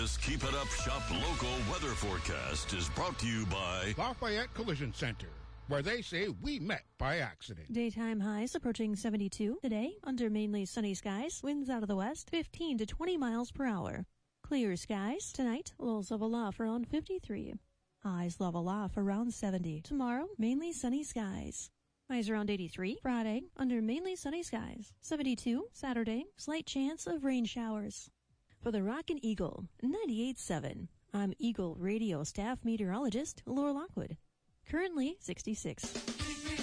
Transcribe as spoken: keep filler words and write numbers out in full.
This Keep It Up Shop Local weather forecast is brought to you by Lafayette Collision Center, where they say we met by accident. Daytime highs approaching seventy-two. Today, under mainly sunny skies, winds out of the west, fifteen to twenty miles per hour. Clear skies. Tonight, lows level off around fifty-three. Highs level off around seventy. Tomorrow, mainly sunny skies. Highs around eighty-three. Friday, under mainly sunny skies. seventy-two. Saturday, slight chance of rain showers. For the Rockin' Eagle, ninety-eight point seven. I'm Eagle Radio staff meteorologist Laura Lockwood. Currently sixty-six.